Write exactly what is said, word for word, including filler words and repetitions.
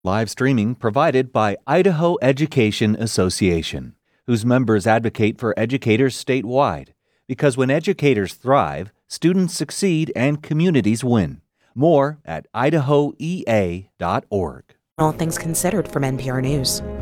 Live streaming provided by Idaho Education Association, whose members advocate for educators statewide. Because when educators thrive, students succeed and communities win. More at idaho e a dot org. All things considered from N P R News.